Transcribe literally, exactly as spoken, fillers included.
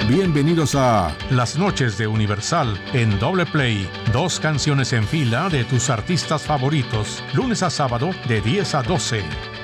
Bienvenidos a Las noches de Universal en doble play. Dos canciones en fila de tus artistas favoritos. Lunes a sábado de diez a doce.